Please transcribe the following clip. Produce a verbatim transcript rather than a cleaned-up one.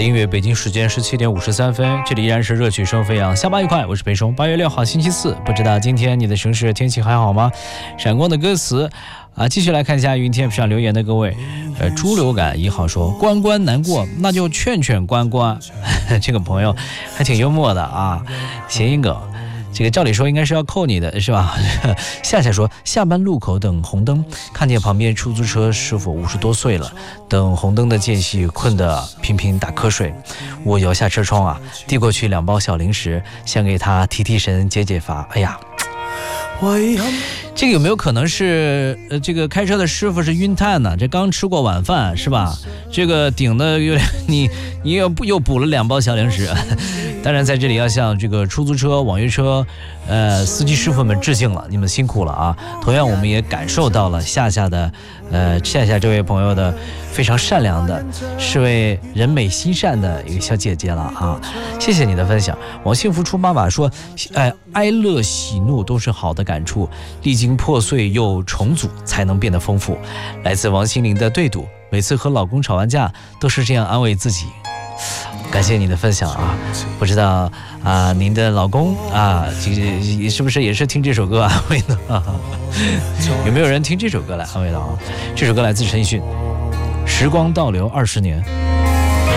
的音乐，北京时间十七点五十三分，这里依然是热曲声飞扬，下班愉快，我是裴松。八月六号星期四，不知道今天你的城市天气还好吗？闪光的歌词啊，继续来看一下云天上留言的各位。呃，猪流感一号说，关关难过，那就劝劝关关。这个朋友还挺幽默的啊，谐音梗。这个照理说应该是要扣你的是吧？夏夏说，下班路口等红灯，看见旁边出租车师傅五十多岁了，等红灯的间隙困得频频打瞌睡。我摇下车窗啊，递过去两包小零食，想给他提提神解解乏。哎呀，这个有没有可能是呃，这个开车的师傅是晕碳呢？这刚吃过晚饭是吧？这个顶的有点，你你又又补了两包小零食。当然在这里要向这个出租车、网约车呃司机师傅们致敬了，你们辛苦了啊！同样我们也感受到了夏夏的呃夏夏这位朋友的非常善良的，是位人美心善的一个小姐姐了啊！谢谢你的分享。往幸福出妈妈说，呃哀乐喜怒都是好的感触，历经破碎又重组才能变得丰富。来自王心凌的对赌，每次和老公吵完架都是这样安慰自己。感谢你的分享啊！不知道啊，您的老公啊，是不是也是听这首歌安慰的、啊？有没有人听这首歌来安慰的啊？这首歌来自陈奕迅，《时光倒流二十年》。